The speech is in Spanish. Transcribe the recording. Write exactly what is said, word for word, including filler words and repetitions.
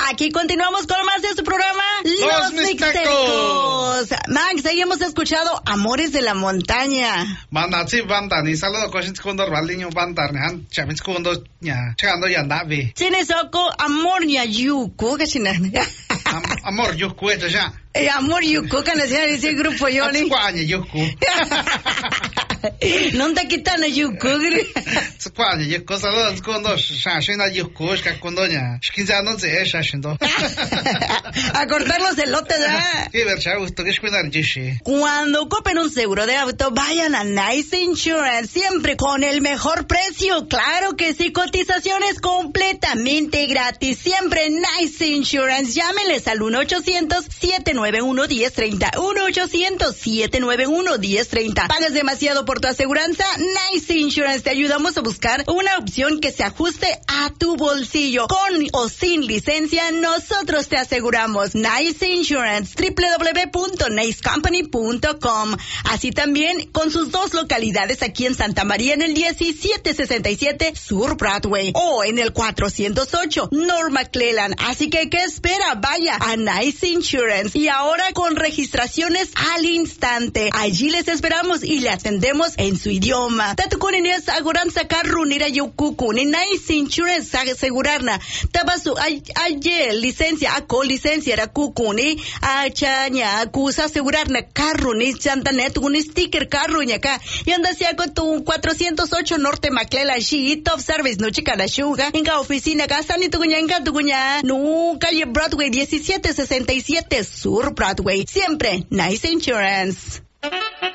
Aquí continuamos con más de su programa Los, Los Mixtecos. Max, ahí hemos escuchado Amores de la Montaña. Banda, sí, banda, ni saludo con Condor Valiño Banda, ni han chamis cuando ya, chegando ya navi. Tienes oko Amor Nyayuku, que sin Amor Yuku, ya. Eh, Amor Yuku, que nació ese grupo yo ni. Squaña Yuku. Non te quitan a Yuku. Squaña Yuku, saludos cuando shashina Yuku, que cuando ya, quince no se es shashindo. A cortar los elotes, ¿verdad? Sí, ver, chavo, esto que es cuidar Jishi. Cuando ocupen un seguro de auto, vayan a Nice Insurance, siempre con el mejor precio. Claro que sí, cotizaciones completamente gratis, siempre Nice Insurance. Llámenles al uno ochocientos, siete nueve uno, uno cero tres cero, uno ochocientos, siete nueve uno, uno cero tres cero. ¿Pagas demasiado por tu aseguranza? Nice Insurance, te ayudamos a buscar una opción que se ajuste a tu bolsillo. Con o sin licencia, nosotros te aseguramos. Nice Insurance, doble u doble u doble u punto nice company punto com. Así también con sus dos localidades aquí en Santa María en el diecisiete sesenta y siete Sur Broadway o en el cuatrocientos ocho North McClellan. Así que, ¿qué espera? Vaya a Nice Insurance. Y ahora con registraciones al instante. Allí les esperamos y le atendemos en su idioma. Tatukunin es aguranza carrunira yukukunin Nice Insurance asegurarna. Tabasu ayer licencia a con licencia era kukuni a chaña acusa asegurarna carruni chantanet un sticker carruña acá. Y anda hacia con tu cuatrocientos ocho Norte McClellan Shi Top Service no chica la shuga. En la oficina casa ni tuguña en tuguña. No calle Broadway diecisiete sesenta y siete Sur Broadway. Siempre Nice Insurance.